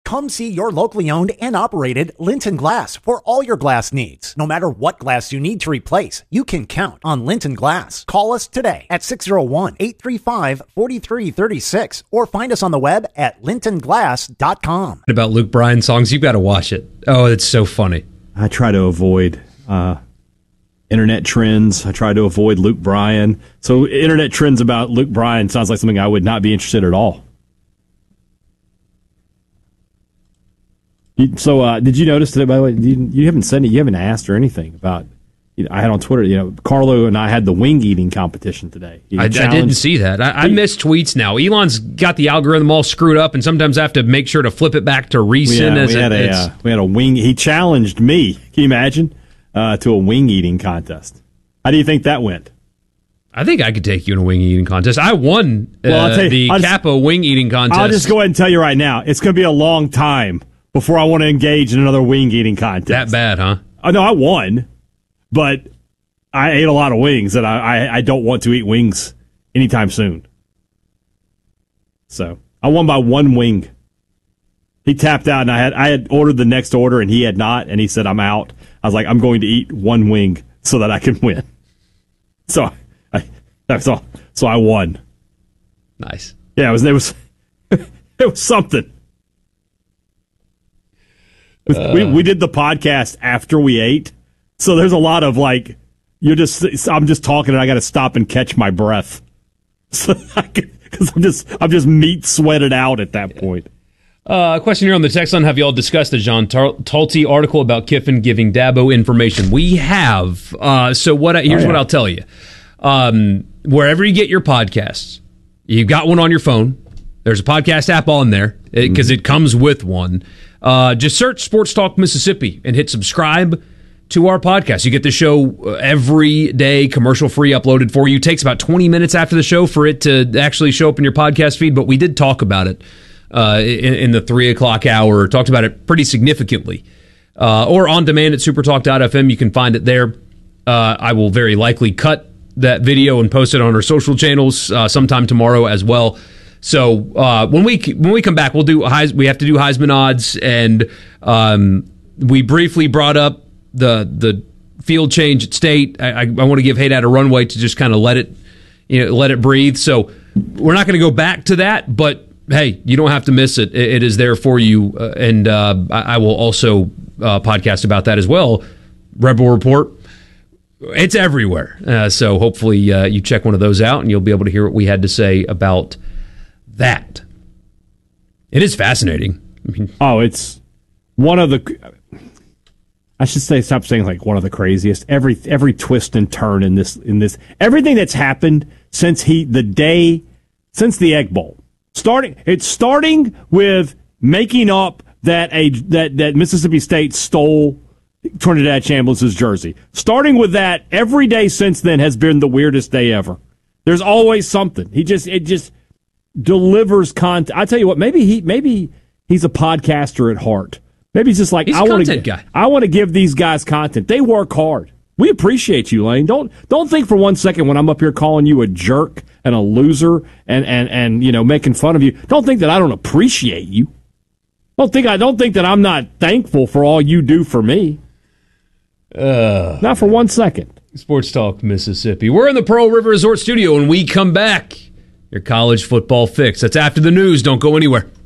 Come see your locally owned and operated Linton Glass for all your glass needs. No matter what glass you need to replace, you can count on Linton Glass. Call us today at 601-835-4336 or find us on the web at lintonglass.com. About Luke Bryan songs, you've got to watch it. Oh, it's so funny. I try to avoid internet trends. I try to avoid Luke Bryan. So internet trends about Luke Bryan sounds like something I would not be interested at all. So did you notice today, by the way, you haven't said it, you haven't asked or anything about, I had on Twitter, Carlo and I had the wing eating competition today. I didn't see that. I miss tweets now. Elon's got the algorithm all screwed up, and sometimes I have to make sure to flip it back to recent. We had a wing. He challenged me. Can you imagine? To a wing eating contest. How do you think that went? I think I could take you in a wing eating contest. I won the Kappa wing eating contest. I'll just go ahead and tell you right now, it's going to be a long time before I want to engage in another wing eating contest. That bad, huh? No, I won, but I ate a lot of wings, and I don't want to eat wings anytime soon. So I won by one wing. He tapped out, and I had ordered the next order, and he had not, and he said, "I'm out." I was like, "I'm going to eat one wing so that I can win." So that's all. So I won. Nice. Yeah, it was something. We did the podcast after we ate, so there's a lot of like I'm just talking and I got to stop and catch my breath, so because I'm just meat sweated out at that point. A question here on the text line: have y'all discussed the John Talty article about Kiffin giving Dabo information? We have. So what I'll tell you: wherever you get your podcasts, you've got one on your phone. There's a podcast app on there because it comes with one. Just search Sports Talk Mississippi and hit subscribe to our podcast. You get the show every day, commercial-free, uploaded for you. It takes about 20 minutes after the show for it to actually show up in your podcast feed, but we did talk about it in the 3 o'clock hour. Talked about it pretty significantly. Or on demand at supertalk.fm. You can find it there. I will very likely cut that video and post it on our social channels sometime tomorrow as well. So when we come back, we have to do Heisman odds, and we briefly brought up the field change at State. I want to give Haydad a runway to just kind of let it breathe. So we're not going to go back to that, but hey, you don't have to miss it. It is there for you, and I will also podcast about that as well. Rebel Report. It's everywhere. So hopefully you check one of those out, and you'll be able to hear what we had to say about that. It is fascinating. I mean, it's one of the. I should stop saying like one of the craziest. Every twist and turn in this everything that's happened since the Egg Bowl. Starting with making up that Mississippi State stole Trinidad Chambliss' jersey. Starting with that, every day since then has been the weirdest day ever. There's always something. It just delivers content. I tell you what, maybe he's a podcaster at heart. Maybe he's just like, I want to give these guys content. They work hard. We appreciate you, Lane. Don't think for one second when I'm up here calling you a jerk and a loser and making fun of you. Don't think that I don't appreciate you. Don't think that I'm not thankful for all you do for me. Not for 1 second. Sports Talk Mississippi. We're in the Pearl River Resort Studio, and we come back. Your college football fix. That's after the news. Don't go anywhere.